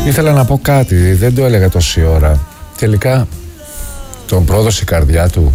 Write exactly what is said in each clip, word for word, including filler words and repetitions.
Ήθελα να πω κάτι, δεν το έλεγα τόση ώρα. Τελικά τον πρόδωσε η καρδιά του.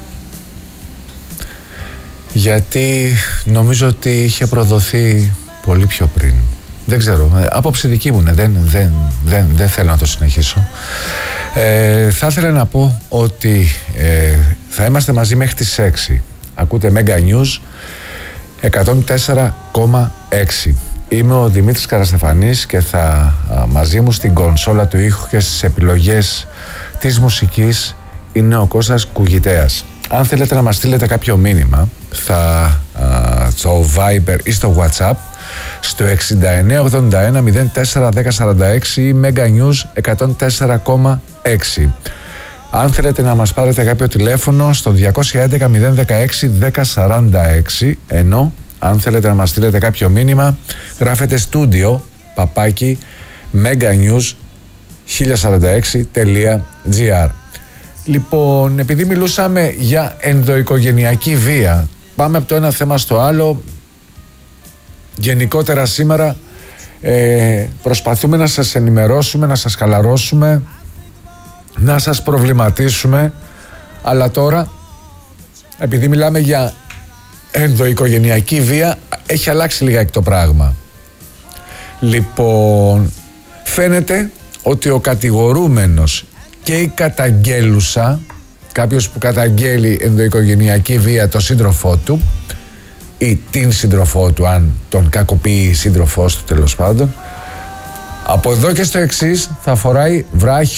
Γιατί νομίζω ότι είχε προδοθεί πολύ πιο πριν. Δεν ξέρω, άποψη δική μου, ναι, δεν, δεν, δεν, δεν θέλω να το συνεχίσω. Ε, θα ήθελα να πω ότι ε, θα είμαστε μαζί μέχρι τις έξι. Ακούτε Mega News εκατόν τέσσερα κόμμα έξι. Είμαι ο Δημήτρης Καραστεφανής και θα α, μαζί μου στην κονσόλα του ήχου και στις επιλογές της μουσικής είναι ο Κώστας Κουγητέας. Αν θέλετε να μας στείλετε κάποιο μήνυμα θα, α, στο Viber ή στο WhatsApp στο εξήντα εννέα ογδόντα ένα μηδέν τέσσερα δέκα σαράντα έξι ή Mega News εκατόν τέσσερα κόμμα έξι. Αν θέλετε να μας πάρετε κάποιο τηλέφωνο στο διακόσια έντεκα μηδέν δεκαέξι δέκα σαράντα έξι, ενώ αν θέλετε να μας στείλετε κάποιο μήνυμα γράφετε στούντιο παπάκι meganews χίλια σαράντα έξι τελεία gr. Λοιπόν, επειδή μιλούσαμε για ενδοοικογενειακή βία, πάμε από το ένα θέμα στο άλλο. Γενικότερα σήμερα ε, προσπαθούμε να σας ενημερώσουμε, να σας χαλαρώσουμε, να σας προβληματίσουμε, αλλά τώρα επειδή μιλάμε για ενδοοικογενειακή βία έχει αλλάξει λιγάκι το πράγμα. Λοιπόν, φαίνεται ότι ο κατηγορούμενος και η καταγγέλουσα, κάποιος που καταγγέλει ενδοοικογενειακή βία το σύντροφό του ή την σύντροφό του, αν τον κακοποιεί η σύντροφός του τέλος πάντων, από εδώ και στο εξής θα φοράει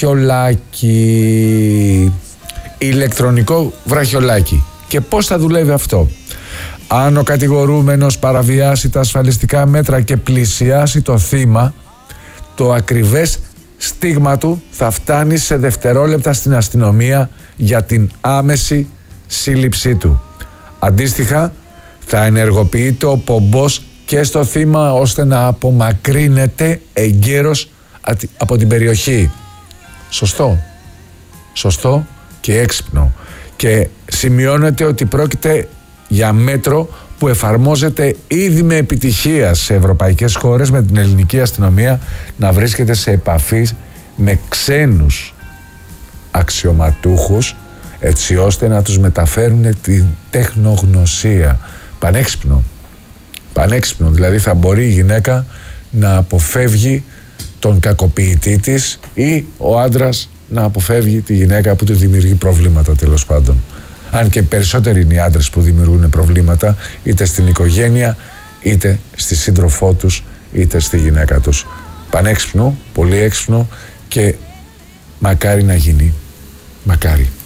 βραχιολάκι, ηλεκτρονικό βραχιολάκι. Και πώς θα δουλεύει αυτό? Αν ο κατηγορούμενος παραβιάσει τα ασφαλιστικά μέτρα και πλησιάσει το θύμα, το ακριβές στίγμα του θα φτάνει σε δευτερόλεπτα στην αστυνομία για την άμεση σύλληψή του. Αντίστοιχα, θα ενεργοποιείται ο πομπός και στο θύμα ώστε να απομακρύνεται εγκαίρος από την περιοχή. Σωστό. Σωστό και έξυπνο. Και σημειώνεται ότι πρόκειται για μέτρο που εφαρμόζεται ήδη με επιτυχία σε ευρωπαϊκές χώρες, με την ελληνική αστυνομία να βρίσκεται σε επαφή με ξένους αξιωματούχους έτσι ώστε να τους μεταφέρουν την τεχνογνωσία. Πανέξυπνο. Πανέξυπνο. Δηλαδή θα μπορεί η γυναίκα να αποφεύγει τον κακοποιητή της ή ο άντρας να αποφεύγει τη γυναίκα που του δημιουργεί προβλήματα, τέλος πάντων. Αν και περισσότεροι είναι οι άντρες που δημιουργούν προβλήματα είτε στην οικογένεια, είτε στη σύντροφό τους, είτε στη γυναίκα τους. Πανέξυπνο, πολύ έξυπνο και μακάρι να γίνει. Μακάρι.